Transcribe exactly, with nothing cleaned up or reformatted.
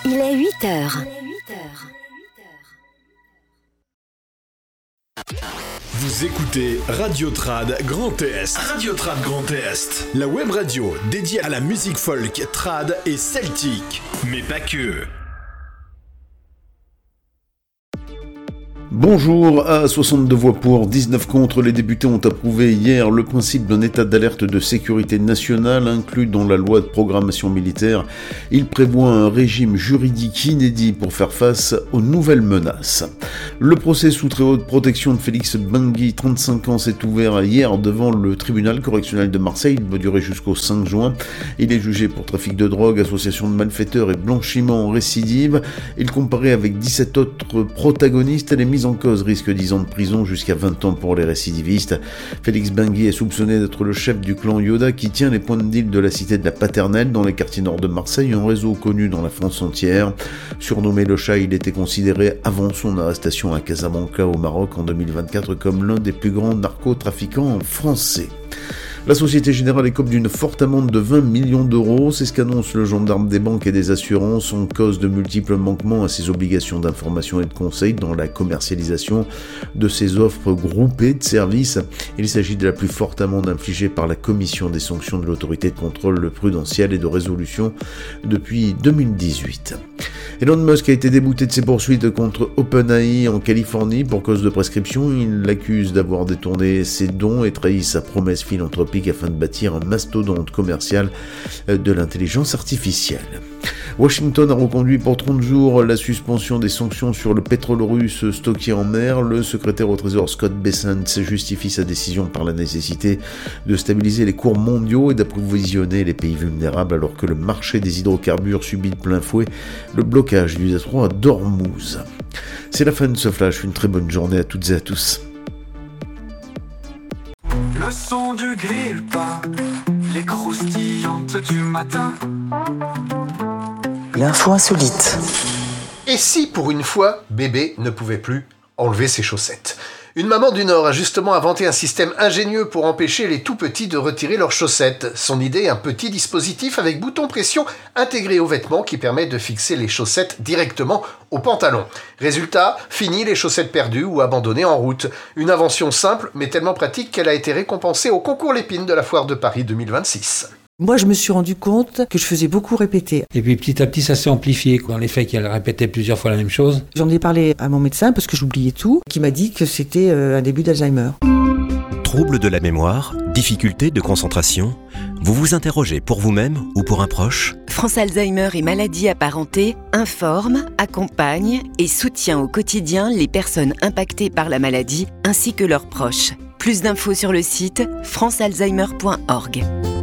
Il est huit heures. Vous écoutez Radio Trad Grand Est. Radio Trad Grand Est. La web radio dédiée à la musique folk, trad et celtique. Mais pas que. Bonjour, à soixante-deux voix pour, dix-neuf contre, les députés ont approuvé hier le principe d'un état d'alerte de sécurité nationale inclus dans la loi de programmation militaire. Il prévoit un régime juridique inédit pour faire face aux nouvelles menaces. Le procès sous très haute protection de Félix Benguy, trente-cinq ans, s'est ouvert hier devant le tribunal correctionnel de Marseille. Il va durer jusqu'au cinq juin. Il est jugé pour trafic de drogue, association de malfaiteurs et blanchiment en récidive. Il comparait avec dix-sept autres protagonistes et les mises en cause risque dix ans de prison jusqu'à vingt ans pour les récidivistes. Félix Benguy est soupçonné d'être le chef du clan Yoda qui tient les points de deal de la cité de la Paternelle dans les quartiers nord de Marseille, un réseau connu dans la France entière. Surnommé le Chat, il était considéré avant son arrestation à Casablanca au Maroc en deux mille vingt-quatre comme l'un des plus grands narcotrafiquants français. La Société Générale écope d'une forte amende de vingt millions d'euros. C'est ce qu'annonce le gendarme des banques et des assurances en cause de multiples manquements à ses obligations d'information et de conseil dans la commercialisation de ses offres groupées de services. Il s'agit de la plus forte amende infligée par la Commission des sanctions de l'autorité de contrôle prudentiel et de résolution depuis deux mille dix-huit. Elon Musk a été débouté de ses poursuites contre OpenAI en Californie pour cause de prescription. Il l'accuse d'avoir détourné ses dons et trahi sa promesse philanthropique afin de bâtir un mastodonte commercial de l'intelligence artificielle. Washington a reconduit pour trente jours la suspension des sanctions sur le pétrole russe stocké en mer. Le secrétaire au Trésor Scott Bessent justifie sa décision par la nécessité de stabiliser les cours mondiaux et d'approvisionner les pays vulnérables alors que le marché des hydrocarbures subit de plein fouet le blocage du détroit d'Ormuz. C'est la fin de ce flash, une très bonne journée à toutes et à tous. Le son du grille-pain, les croustillantes du matin. L'info insolite. Et si, pour une fois, bébé ne pouvait plus enlever ses chaussettes ? Une maman du Nord a justement inventé un système ingénieux pour empêcher les tout-petits de retirer leurs chaussettes. Son idée, un petit dispositif avec bouton pression intégré au vêtement qui permet de fixer les chaussettes directement au pantalon. Résultat, fini les chaussettes perdues ou abandonnées en route. Une invention simple mais tellement pratique qu'elle a été récompensée au concours Lépine de la Foire de Paris deux mille vingt-six. Moi, je me suis rendu compte que je faisais beaucoup répéter. Et puis petit à petit, ça s'est amplifié dans les faits qu'elle répétait plusieurs fois la même chose. J'en ai parlé à mon médecin parce que j'oubliais tout, qui m'a dit que c'était euh, un début d'Alzheimer. Troubles de la mémoire, difficultés de concentration, vous vous interrogez pour vous-même ou pour un proche ? France Alzheimer et maladies apparentées informe, accompagne et soutient au quotidien les personnes impactées par la maladie ainsi que leurs proches. Plus d'infos sur le site france alzheimer point org.